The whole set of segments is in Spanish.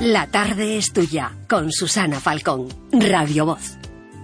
La tarde es tuya, con Susana Falcón, Radio Voz.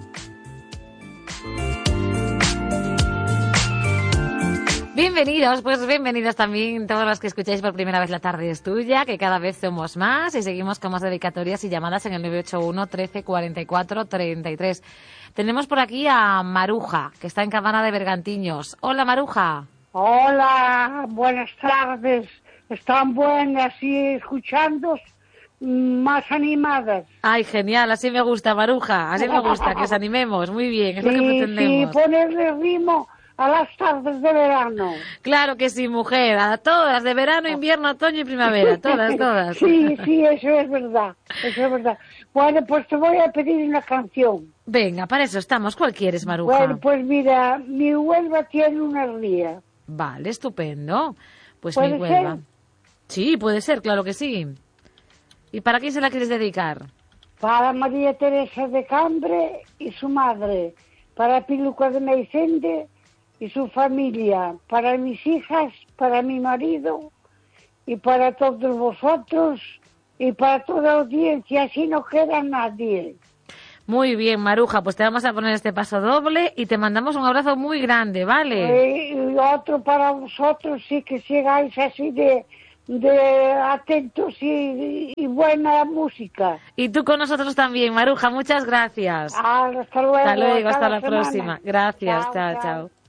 Bienvenidos, pues bienvenidos también todos los que escucháis por primera vez La tarde es tuya, que cada vez somos más y seguimos con más dedicatorias y llamadas en el 981 13 44 33. Tenemos por aquí a Maruja, que está en Cabana de Bergantiños. Hola, Maruja. Hola, buenas tardes. Están buenas y escuchando más animadas. Ay, genial, así me gusta, Maruja, así me gusta, que os animemos, muy bien, es lo que pretendemos. Sí, ponerle ritmo a las tardes de verano. Claro que sí, mujer, a todas, de verano, invierno, otoño y primavera, todas. Sí, eso es verdad, Bueno, pues te voy a pedir una canción. Venga, para eso estamos, ¿cuál quieres, Maruja? Bueno, pues mira, mi Huelva tiene una ría. Vale, estupendo. Pues ¿Puede mi Huelva. ser? Sí, puede ser, claro que sí. ¿Y para quién se la quieres dedicar? Para María Teresa de Cambre y su madre, para Piluca de Meicende y su familia, para mis hijas, para mi marido y para todos vosotros y para toda la audiencia, así no queda nadie. Muy bien, Maruja, pues te vamos a poner este paso doble y te mandamos un abrazo muy grande, ¿vale? Y otro para vosotros, sí, que sigáis así de atentos y buena música. Y tú con nosotros también, Maruja, muchas gracias. Hasta luego. Hasta luego, hasta la semana. próxima. Gracias, chao.